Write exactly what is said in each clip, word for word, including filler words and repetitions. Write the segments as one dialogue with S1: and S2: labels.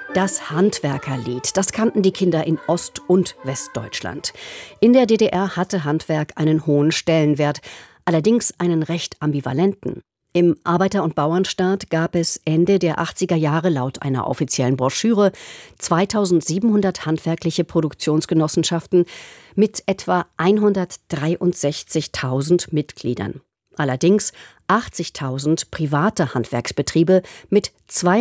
S1: Das Handwerkerlied, das kannten die Kinder in Ost- und Westdeutschland. In der D D R hatte Handwerk einen hohen Stellenwert, allerdings einen recht ambivalenten. Im Arbeiter- und Bauernstaat gab es Ende der achtziger Jahre laut einer offiziellen Broschüre zweitausendsiebenhundert handwerkliche Produktionsgenossenschaften mit etwa hundertdreiundsechzigtausend Mitgliedern. Allerdings achtzigtausend private Handwerksbetriebe mit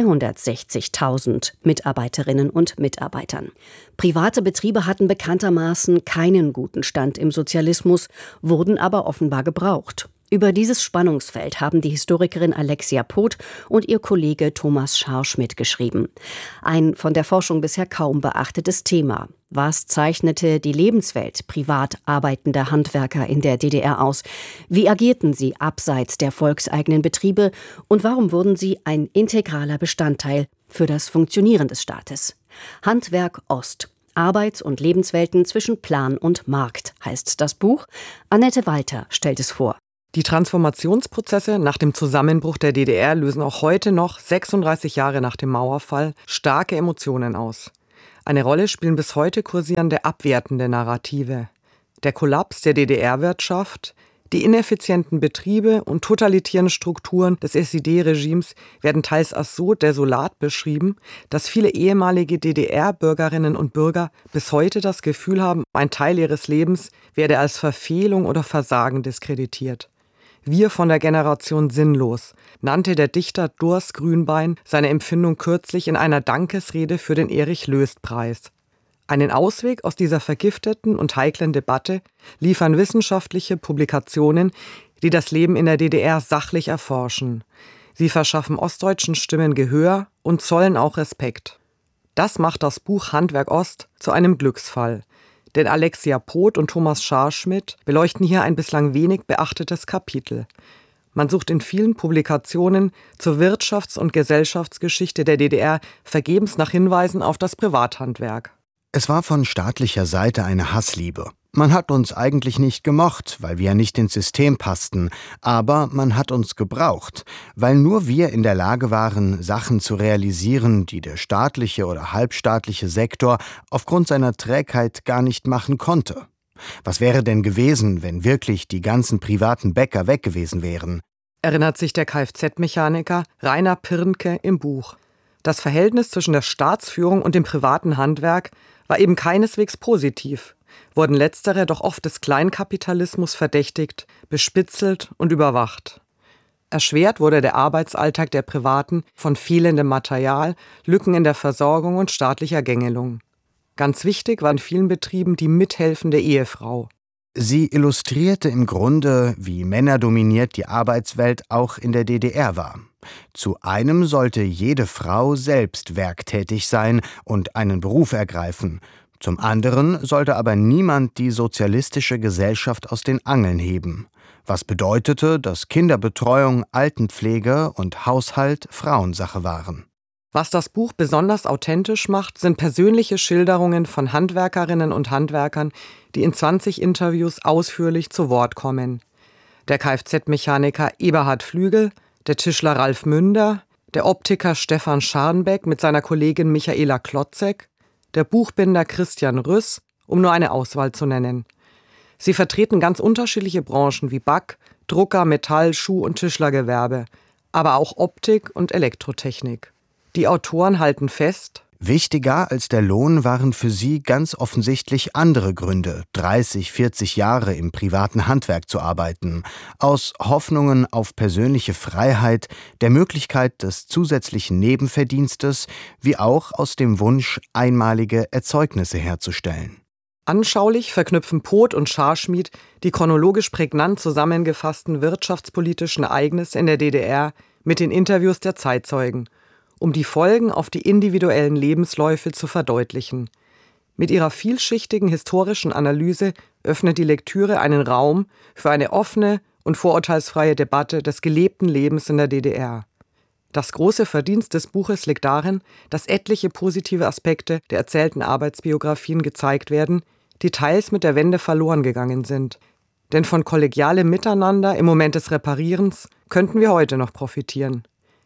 S1: zweihundertsechzigtausend Mitarbeiterinnen und Mitarbeitern. Private Betriebe hatten bekanntermaßen keinen guten Stand im Sozialismus, wurden aber offenbar gebraucht. Über dieses Spannungsfeld haben die Historikerin Alexia Poth und ihr Kollege Thomas Scharschmidt geschrieben. Ein von der Forschung bisher kaum beachtetes Thema. Was zeichnete die Lebenswelt privat arbeitender Handwerker in der D D R aus? Wie agierten sie abseits der volkseigenen Betriebe? Und warum wurden sie ein integraler Bestandteil für das Funktionieren des Staates? Handwerk Ost. Arbeits- und Lebenswelten zwischen Plan und Markt heißt das Buch. Annette Walter stellt es vor.
S2: Die Transformationsprozesse nach dem Zusammenbruch der D D R lösen auch heute noch, sechsunddreißig Jahre nach dem Mauerfall, starke Emotionen aus. Eine Rolle spielen bis heute kursierende abwertende Narrative. Der Kollaps der D D R-Wirtschaft, die ineffizienten Betriebe und totalitären Strukturen des S E D-Regimes werden teils als so desolat beschrieben, dass viele ehemalige D D R-Bürgerinnen und Bürger bis heute das Gefühl haben, ein Teil ihres Lebens werde als Verfehlung oder Versagen diskreditiert. Wir von der Generation sinnlos, nannte der Dichter Durs Grünbein seine Empfindung kürzlich in einer Dankesrede für den Erich-Löst-Preis. Einen Ausweg aus dieser vergifteten und heiklen Debatte liefern wissenschaftliche Publikationen, die das Leben in der D D R sachlich erforschen. Sie verschaffen ostdeutschen Stimmen Gehör und zollen auch Respekt. Das macht das Buch Handwerk Ost zu einem Glücksfall. Denn Alexia Poth und Thomas Scharschmidt beleuchten hier ein bislang wenig beachtetes Kapitel. Man sucht in vielen Publikationen zur Wirtschafts- und Gesellschaftsgeschichte der D D R vergebens nach Hinweisen auf das Privathandwerk.
S3: Es war von staatlicher Seite eine Hassliebe. Man hat uns eigentlich nicht gemocht, weil wir ja nicht ins System passten, aber man hat uns gebraucht, weil nur wir in der Lage waren, Sachen zu realisieren, die der staatliche oder halbstaatliche Sektor aufgrund seiner Trägheit gar nicht machen konnte. Was wäre denn gewesen, wenn wirklich die ganzen privaten Bäcker weg gewesen wären?
S2: Erinnert sich der Kfz-Mechaniker Rainer Pirnke im Buch. Das Verhältnis zwischen der Staatsführung und dem privaten Handwerk war eben keineswegs positiv, wurden letztere doch oft des Kleinkapitalismus verdächtigt, bespitzelt und überwacht. Erschwert wurde der Arbeitsalltag der Privaten von fehlendem Material, Lücken in der Versorgung und staatlicher Gängelung. Ganz wichtig war in vielen Betrieben die mithelfende Ehefrau.
S3: Sie illustrierte im Grunde, wie männerdominiert die Arbeitswelt auch in der D D R war. Zu einem sollte jede Frau selbst werktätig sein und einen Beruf ergreifen. Zum anderen sollte aber niemand die sozialistische Gesellschaft aus den Angeln heben. Was bedeutete, dass Kinderbetreuung, Altenpflege und Haushalt Frauensache waren.
S2: Was das Buch besonders authentisch macht, sind persönliche Schilderungen von Handwerkerinnen und Handwerkern, die in zwanzig Interviews ausführlich zu Wort kommen. Der Kfz-Mechaniker Eberhard Flügel, der Tischler Ralf Münder, der Optiker Stefan Scharnbeck mit seiner Kollegin Michaela Klotzek, der Buchbinder Christian Rüss, um nur eine Auswahl zu nennen. Sie vertreten ganz unterschiedliche Branchen wie Back-, Drucker-, Metall-, Schuh- und Tischlergewerbe, aber auch Optik und Elektrotechnik. Die Autoren halten fest:
S3: Wichtiger als der Lohn waren für sie ganz offensichtlich andere Gründe, dreißig, vierzig Jahre im privaten Handwerk zu arbeiten, aus Hoffnungen auf persönliche Freiheit, der Möglichkeit des zusätzlichen Nebenverdienstes, wie auch aus dem Wunsch, einmalige Erzeugnisse herzustellen.
S2: Anschaulich verknüpfen Poth und Scharschmidt die chronologisch prägnant zusammengefassten wirtschaftspolitischen Ereignisse in der D D R mit den Interviews der Zeitzeugen, um die Folgen auf die individuellen Lebensläufe zu verdeutlichen. Mit ihrer vielschichtigen historischen Analyse öffnet die Lektüre einen Raum für eine offene und vorurteilsfreie Debatte des gelebten Lebens in der D D R. Das große Verdienst des Buches liegt darin, dass etliche positive Aspekte der erzählten Arbeitsbiografien gezeigt werden, die teils mit der Wende verloren gegangen sind. Denn von kollegialem Miteinander im Moment des Reparierens könnten wir heute noch profitieren.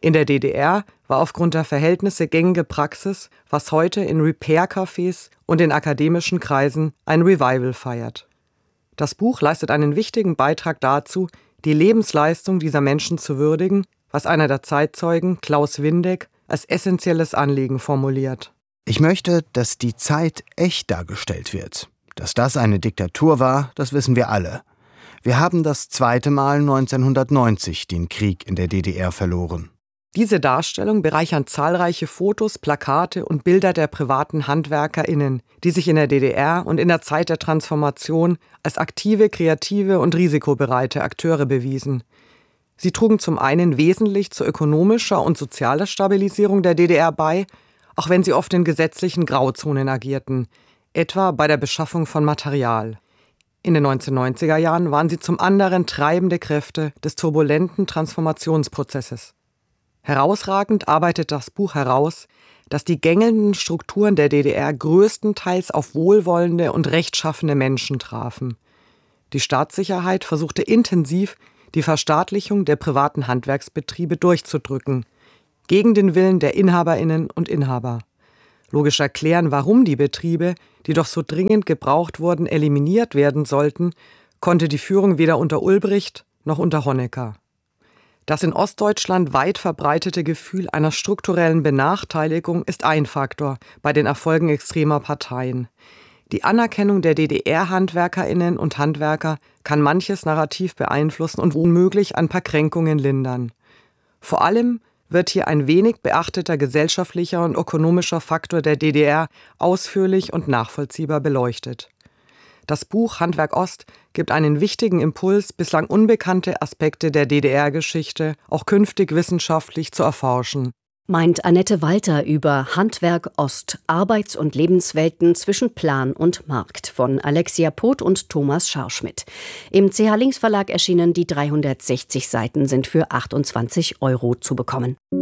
S2: In der D D R war aufgrund der Verhältnisse gängige Praxis, was heute in Repair-Cafés und in akademischen Kreisen ein Revival feiert. Das Buch leistet einen wichtigen Beitrag dazu, die Lebensleistung dieser Menschen zu würdigen, was einer der Zeitzeugen, Klaus Windeck, als essentielles Anliegen formuliert.
S3: Ich möchte, dass die Zeit echt dargestellt wird. Dass das eine Diktatur war, das wissen wir alle. Wir haben das zweite Mal neunzehnhundertneunzig den Krieg in der D D R verloren.
S2: Diese Darstellung bereichern zahlreiche Fotos, Plakate und Bilder der privaten HandwerkerInnen, die sich in der D D R und in der Zeit der Transformation als aktive, kreative und risikobereite Akteure bewiesen. Sie trugen zum einen wesentlich zur ökonomischer und sozialer Stabilisierung der D D R bei, auch wenn sie oft in gesetzlichen Grauzonen agierten, etwa bei der Beschaffung von Material. In den neunzehnhundertneunziger Jahren waren sie zum anderen treibende Kräfte des turbulenten Transformationsprozesses. Herausragend arbeitet das Buch heraus, dass die gängelnden Strukturen der D D R größtenteils auf wohlwollende und rechtschaffene Menschen trafen. Die Staatssicherheit versuchte intensiv, die Verstaatlichung der privaten Handwerksbetriebe durchzudrücken, gegen den Willen der Inhaberinnen und Inhaber. Logisch erklären, warum die Betriebe, die doch so dringend gebraucht wurden, eliminiert werden sollten, konnte die Führung weder unter Ulbricht noch unter Honecker. Das in Ostdeutschland weit verbreitete Gefühl einer strukturellen Benachteiligung ist ein Faktor bei den Erfolgen extremer Parteien. Die Anerkennung der D D R-HandwerkerInnen und Handwerker kann manches Narrativ beeinflussen und womöglich ein paar Kränkungen lindern. Vor allem wird hier ein wenig beachteter gesellschaftlicher und ökonomischer Faktor der D D R ausführlich und nachvollziehbar beleuchtet. Das Buch Handwerk Ost gibt einen wichtigen Impuls, bislang unbekannte Aspekte der D D R-Geschichte auch künftig wissenschaftlich zu erforschen.
S1: Meint Annette Walter über Handwerk Ost, Arbeits- und Lebenswelten zwischen Plan und Markt von Alexia Poth und Thomas Scharschmidt. Im C H Links Verlag erschienen, die dreihundertsechzig Seiten sind für achtundzwanzig Euro zu bekommen.